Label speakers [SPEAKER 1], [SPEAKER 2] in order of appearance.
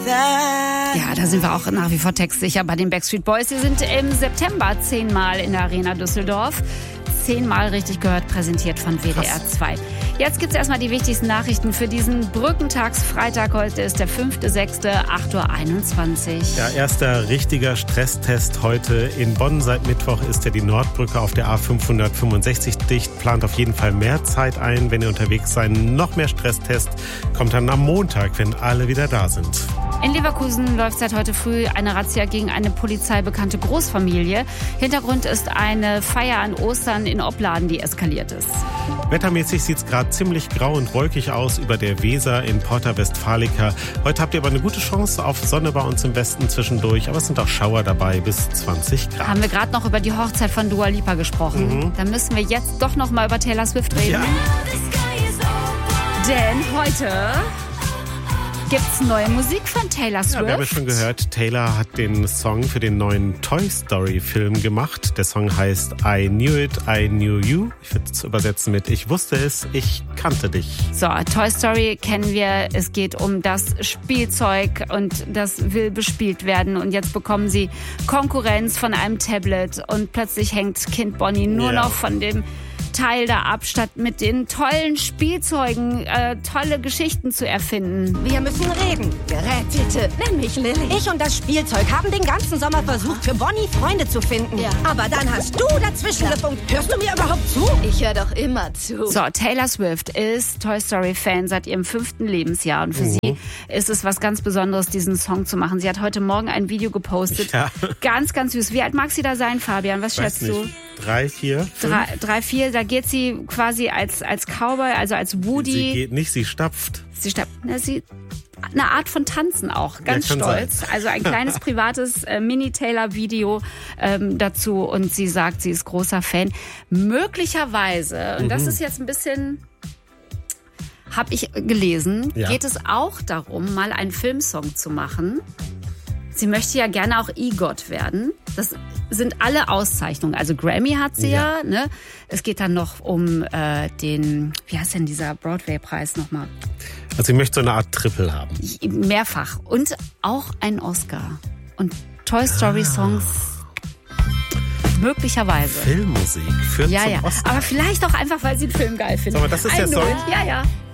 [SPEAKER 1] Ja, da sind wir auch nach wie vor textsicher bei den Backstreet Boys. Sie sind im September 10-mal in der Arena Düsseldorf. 10-mal richtig gehört, präsentiert von WDR 2. Jetzt gibt's erstmal die wichtigsten Nachrichten für diesen Brückentagsfreitag. Heute ist der 5.6., 8.21 Uhr.
[SPEAKER 2] Ja, erster richtiger Stresstest heute in Bonn. Seit Mittwoch ist ja die Nordbrücke auf der A565 dicht. Plant auf jeden Fall mehr Zeit ein, wenn ihr unterwegs seid. Noch mehr Stresstest kommt dann am Montag, wenn alle wieder da sind.
[SPEAKER 1] In Leverkusen läuft seit heute früh eine Razzia gegen eine polizeibekannte Großfamilie. Hintergrund ist eine Feier an Ostern in Opladen, die eskaliert ist.
[SPEAKER 2] Wettermäßig sieht es gerade ziemlich grau und wolkig aus über der Weser in Porta Westfalica. Heute habt ihr aber eine gute Chance auf Sonne bei uns im Westen zwischendurch, aber es sind auch Schauer dabei bis 20 Grad.
[SPEAKER 1] Haben wir gerade noch über die Hochzeit von Dua Lipa gesprochen. Dann müssen wir jetzt doch noch mal über Taylor Swift reden.
[SPEAKER 2] Ja.
[SPEAKER 1] Denn heute gibt's neue Musik von Taylor Swift.
[SPEAKER 2] Ja, wir haben ja schon gehört, Taylor hat den Song für den neuen Toy Story Film gemacht. Der Song heißt I Knew It, I Knew You. Ich würde es übersetzen mit Ich wusste es, ich kannte dich.
[SPEAKER 1] So, Toy Story kennen wir. Es geht um das Spielzeug und das will bespielt werden. Und jetzt bekommen sie Konkurrenz von einem Tablet und plötzlich hängt Kind Bonnie nur noch von dem Teil da ab, statt mit den tollen Spielzeugen tolle Geschichten zu erfinden.
[SPEAKER 3] Wir müssen reden. Gerätete, nenn mich Lilly. Ich und das Spielzeug haben den ganzen Sommer versucht, für Bonnie Freunde zu finden. Ja. Aber dann hast du dazwischen gefunkt. Hörst du mir überhaupt zu?
[SPEAKER 4] Ich höre doch immer zu.
[SPEAKER 1] So, Taylor Swift ist Toy Story Fan seit ihrem 5. Lebensjahr. Und für sie ist es was ganz Besonderes, diesen Song zu machen. Sie hat heute Morgen ein Video gepostet. Ja. Ganz, ganz süß. Wie alt mag sie da sein, Fabian? Was schätzt du?
[SPEAKER 2] 3, 4, 5?
[SPEAKER 1] 3, 4, da geht sie quasi als Cowboy, also als Woody.
[SPEAKER 2] Sie geht nicht, sie stapft.
[SPEAKER 1] Sie stapft. Eine Art von Tanzen auch, ganz stolz. Sein. Also ein kleines privates Mini-Taylor-Video dazu. Und sie sagt, sie ist großer Fan. Möglicherweise, und das ist jetzt ein bisschen, habe ich gelesen, geht es auch darum, mal einen Filmsong zu machen. Sie möchte ja gerne auch EGOT werden. Das sind alle Auszeichnungen. Also Grammy hat sie ja, ne? Es geht dann noch um den, wie heißt denn dieser Broadway-Preis nochmal?
[SPEAKER 2] Also sie möchte so eine Art Triple haben.
[SPEAKER 1] Mehrfach. Und auch einen Oscar. Und Toy Story Songs möglicherweise.
[SPEAKER 2] Filmmusik führt zum Oscar.
[SPEAKER 1] Aber vielleicht auch einfach, weil sie den Film geil findet.
[SPEAKER 2] Sag mal, das ist der Song?
[SPEAKER 1] Ja.